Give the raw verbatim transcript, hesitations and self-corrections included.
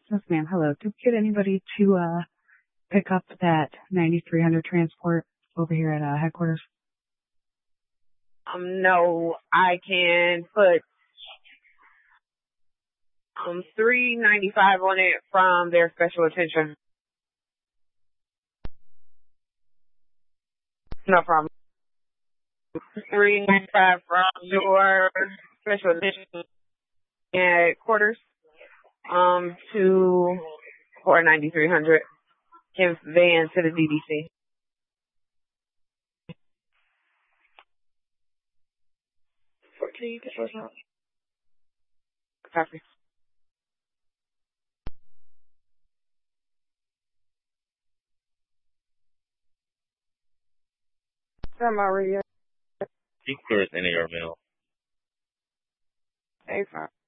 Yes, ma'am. Hello. Did we get anybody to uh pick up that ninety-three hundred transport over here at uh, headquarters? Um, no, I can put um three ninety five on it from their special attention. No problem. Three ninety five from your special attention at quarters. Um, to four ninety three hundred. Give van to the D D C. Fourteen. Copy. From Maria. Secret in your mail. Hey, fine.